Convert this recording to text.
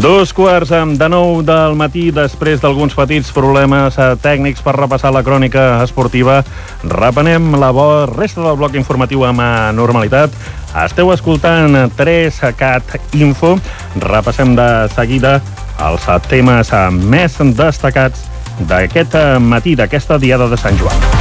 2:45 del matí, després d'alguns petits problemes tècnics per repassar la crònica esportiva. Reprenem la resta del bloc informatiu amb normalitat. Esteu escoltant 3CAT Info. Repassem de seguida els temes més destacats d'aquest matí, d'aquesta diada de Sant Joan.